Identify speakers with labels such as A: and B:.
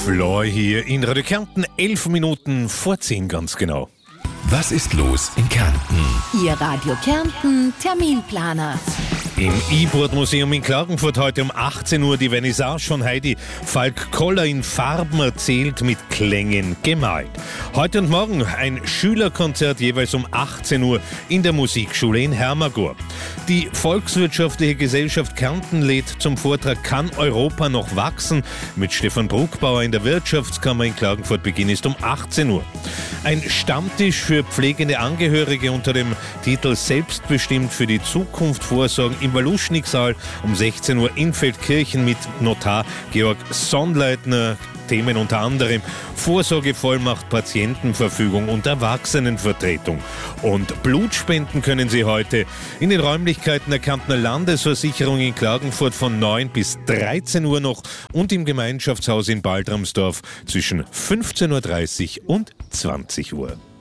A: Floor hier in Radio Kärnten, 11 Minuten vor 10 ganz genau.
B: Was ist los in Kärnten?
C: Ihr Radio Kärnten Terminplaner.
A: Im E-Board-Museum in Klagenfurt heute um 18 Uhr die Vernissage von Heidi Falk-Koller in Farben erzählt, mit Klängen gemalt. Heute und morgen ein Schülerkonzert jeweils um 18 Uhr in der Musikschule in Hermagor. Die Volkswirtschaftliche Gesellschaft Kärnten lädt zum Vortrag Kann Europa noch wachsen? Mit Stefan Bruckbauer in der Wirtschaftskammer in Klagenfurt. Beginn ist um 18 Uhr. Ein Stammtisch für pflegende Angehörige unter dem Titel Selbstbestimmt für die Zukunft vorsorgen im Waluschniksaal um 16 Uhr in Feldkirchen mit Notar Georg Sonnleitner. Themen unter anderem Vorsorgevollmacht, Patientenverfügung und Erwachsenenvertretung. Und Blutspenden können Sie heute in den Räumlichkeiten der Kärntner Landesversicherung in Klagenfurt von 9 bis 13 Uhr noch und im Gemeinschaftshaus in Baltramsdorf zwischen 15.30 Uhr und 20 Uhr.